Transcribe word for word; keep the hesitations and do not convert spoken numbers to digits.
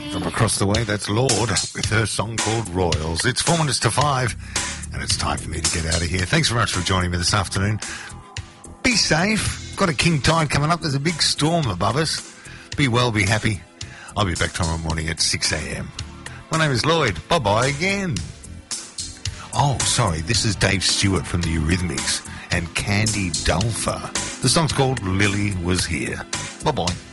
From across the way, that's Lord with her song called Royals. It's four minutes to five, and it's time for me to get out of here. Thanks very much for joining me this afternoon. Be safe. Got a king tide coming up. There's a big storm above us. Be well, be happy. I'll be back tomorrow morning at six a.m. My name is Lloyd. Bye-bye again. Oh, sorry, this is Dave Stewart from the Eurythmics and Candy Dulfer. The song's called Lily Was Here. Bye-bye.